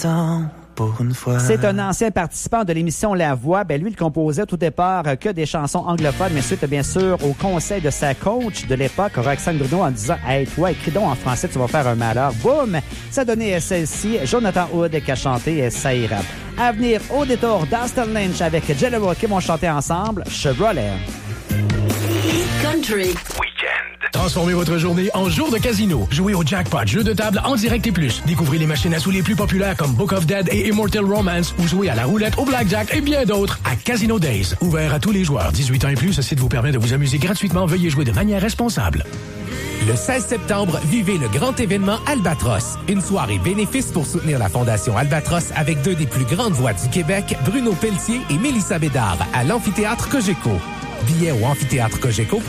Pour une fois. C'est un ancien participant de l'émission La Voix. Lui, il composait tout départ que des chansons anglophones, mais suite, bien sûr, au conseil de sa coach de l'époque, Roxane Bruno, en disant « Hey, toi, écris donc en français, tu vas faire un malheur. » Boum! Ça a donné celle-ci. Jonathan Hood qui a chanté « Ça ira ». À venir, au détour, d'Aston Lynch avec Jelly Roll qui vont chanter ensemble « Chevrolet ». Country. Transformez votre journée en jour de casino. Jouez au jackpot, jeu de table en direct et plus. Découvrez les machines à sous les plus populaires comme Book of Dead et Immortal Romance ou jouez à la roulette, au blackjack et bien d'autres à Casino Days. Ouvert à tous les joueurs. 18 ans et plus, ce site vous permet de vous amuser gratuitement. Veuillez jouer de manière responsable. Le 16 septembre, vivez le grand événement Albatros. Une soirée bénéfice pour soutenir la Fondation Albatros avec deux des plus grandes voix du Québec, Bruno Pelletier et Mélissa Bédard, à l'Amphithéâtre Cogeco. Billets au amphithéâtre Cogeco.